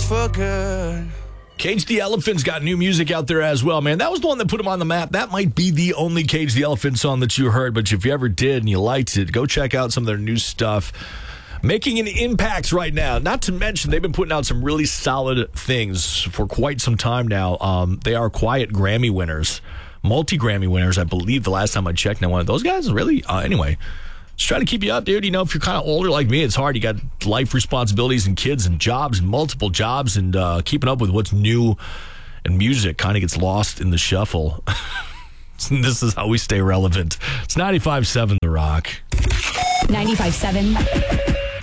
for good. Cage the Elephant's got new music out there as well, man. That was the one that put him on the map. That might be the only Cage the Elephant song that you heard, but if you ever did and you liked it, go check out some of their new stuff. Making an impact right now. Not to mention, they've been putting out some really solid things for quite some time now. They are quiet Grammy winners, multi-Grammy winners, I believe, the last time I checked. Now, one of those guys, really? Anyway, just trying to keep you up, dude. You know, if you're kind of older like me, it's hard. You got life responsibilities and kids and jobs and multiple jobs, and keeping up with what's new and music kind of gets lost in the shuffle. This is how we stay relevant. It's 95.7 The Rock. 95.7